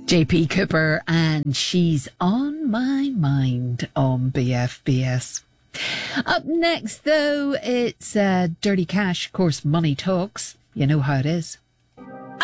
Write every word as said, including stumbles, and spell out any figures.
J P Cooper and She's on My Mind on B F B S. Up next, though, it's uh, Dirty Cash. Of course, money talks. You know how it is.